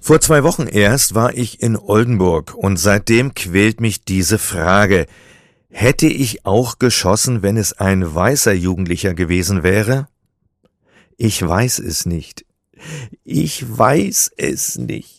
Vor 2 Wochen erst war ich in Oldenburg und seitdem quält mich diese Frage: Hätte ich auch geschossen, wenn es ein weißer Jugendlicher gewesen wäre? Ich weiß es nicht. Ich weiß es nicht.